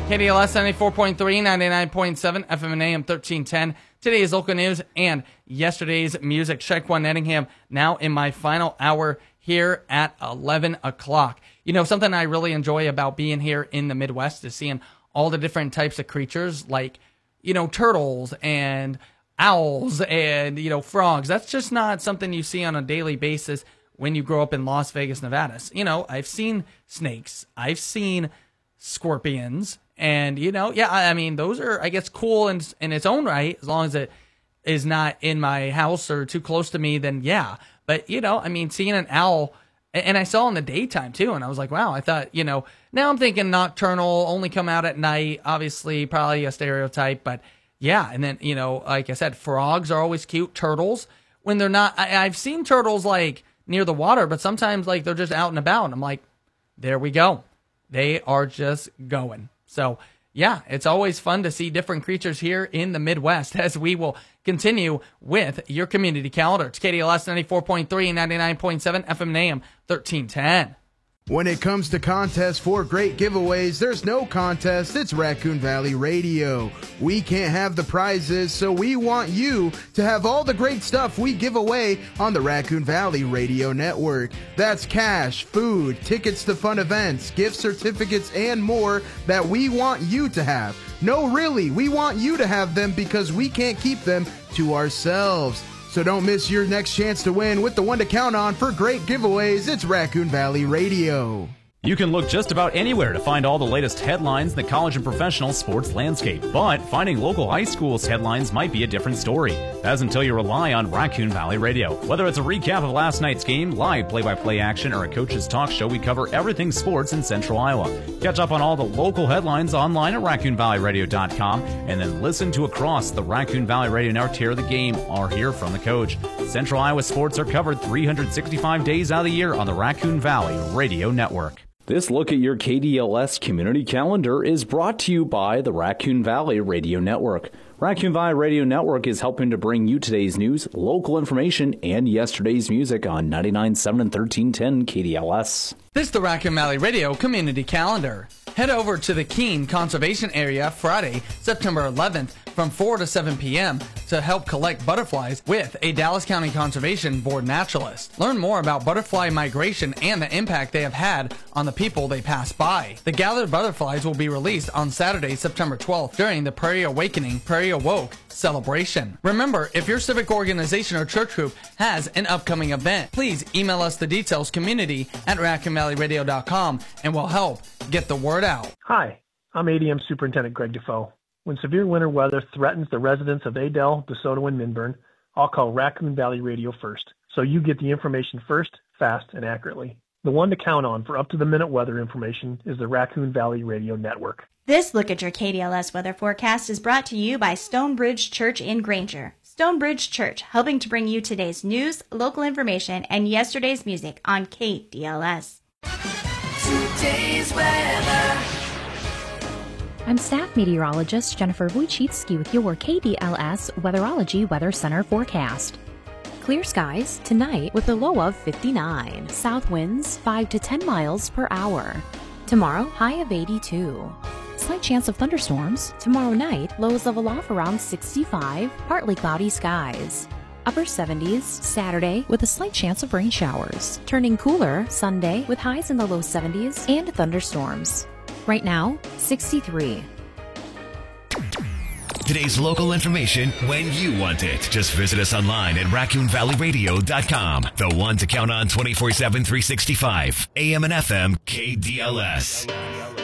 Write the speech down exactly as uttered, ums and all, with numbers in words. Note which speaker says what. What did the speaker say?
Speaker 1: K D L S ninety-four point three, ninety-nine point seven, F M and A M thirteen ten. Today's local news and yesterday's music. Shaquan Nettingham now in my final hour here at eleven o'clock. You know, something I really enjoy about being here in the Midwest is seeing all the different types of creatures like, you know, turtles and owls and, you know, frogs. That's just not something you see on a daily basis when you grow up in Las Vegas, Nevada. You know, I've seen snakes. I've seen scorpions. And, you know, yeah, I mean, those are, I guess, cool in, in its own right. As long as it is not in my house or too close to me, then yeah. But, you know, I mean, seeing an owl, and I saw in the daytime too, and I was like, wow, I thought, you know, now I'm thinking nocturnal, only come out at night, obviously, probably a stereotype, but yeah. And then, you know, like I said, frogs are always cute. Turtles, when they're not, I, I've seen turtles like near the water, but sometimes like they're just out and about, and I'm like, there we go. They are just going. So, yeah, it's always fun to see different creatures here in the Midwest as we will continue with your community calendar. It's K D L S ninety-four point three, ninety-nine point seven, F M and A M thirteen ten.
Speaker 2: When it comes to contests for great giveaways, there's no contest. It's Raccoon Valley Radio. We can't have the prizes, so we want you to have all the great stuff we give away on the Raccoon Valley Radio Network. That's cash, food, tickets to fun events, gift certificates, and more that we want you to have. No, really, we want you to have them because we can't keep them to ourselves. So don't miss your next chance to win with the one to count on for great giveaways. It's Raccoon Valley Radio.
Speaker 3: You can look just about anywhere to find all the latest headlines in the college and professional sports landscape. But finding local high schools headlines might be a different story. That's until you rely on Raccoon Valley Radio. Whether it's a recap of last night's game, live play-by-play action, or a coach's talk show, we cover everything sports in Central Iowa. Catch up on all the local headlines online at raccoon valley radio dot com, and then listen to Across the Raccoon Valley Radio Network Tear the Game or hear from the coach. Central Iowa sports are covered three hundred sixty-five days out of the year on the Raccoon Valley Radio Network.
Speaker 4: This look at your K D L S community calendar is brought to you by the Raccoon Valley Radio Network. Raccoon Valley Radio Network is helping to bring you today's news, local information, and yesterday's music on ninety-nine point seven and thirteen ten K D L S.
Speaker 1: This is the Raccoon Valley Radio Community Calendar. Head over to the Keene Conservation Area Friday, September eleventh from four to seven p.m. to help collect butterflies with a Dallas County Conservation Board naturalist. Learn more about butterfly migration and the impact they have had on the people they pass by. The gathered butterflies will be released on Saturday, September twelfth during the Prairie Awakening Prairie Awoke celebration. Remember, if your civic organization or church group has an upcoming event, please email us the details community at raccoon valley radio dot com and we'll help get the word out.
Speaker 5: Hi, I'm A D M Superintendent Greg Defoe. When severe winter weather threatens the residents of Adel, DeSoto, and Minburn, I'll call Raccoon Valley Radio first, so you get the information first, fast, and accurately. The one to count on for up-to-the-minute weather information is the Raccoon Valley Radio Network.
Speaker 6: This look at your K D L S weather forecast is brought to you by Stonebridge Church in Granger. Stonebridge Church, helping to bring you today's news, local information, and yesterday's music on K D L S.
Speaker 7: Today's weather.
Speaker 8: I'm staff meteorologist Jennifer Wojcicki with your K D L S Weatherology Weather Center forecast. Clear skies tonight with a low of fifty-nine. South winds five to ten miles per hour. Tomorrow, high of eighty-two. Slight chance of thunderstorms. Tomorrow night, lows level off around sixty-five, partly cloudy skies. Upper seventies Saturday with a slight chance of rain showers. Turning cooler Sunday with highs in the low seventies and thunderstorms. Right now, sixty-three.
Speaker 9: Today's local information when you want it. Just visit us online at raccoon valley radio dot com. The one to count on twenty-four seven, three sixty-five. A M and F M K D L S.